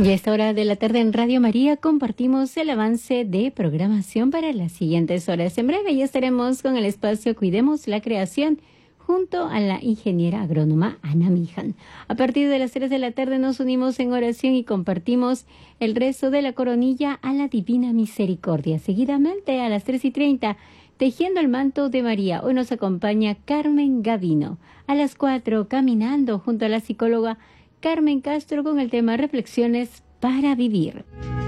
Y a esta hora de la tarde en Radio María compartimos el avance de programación para las siguientes horas. En breve ya estaremos con el espacio Cuidemos la Creación junto a la ingeniera agrónoma Ana Mijan. A partir de las 3 de la tarde nos unimos en oración y compartimos el rezo de la coronilla a la Divina Misericordia. Seguidamente a las 3:30, Tejiendo el Manto de María. Hoy nos acompaña Carmen Gavino. A las 4, Caminando junto a la psicóloga Carmen Castro con el tema Reflexiones para Vivir.